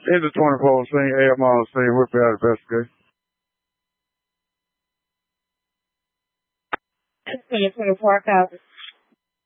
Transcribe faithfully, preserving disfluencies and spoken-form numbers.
Into twenty-four, scene, A M on the scene, whip out investigation. twenty-four, Park Houses.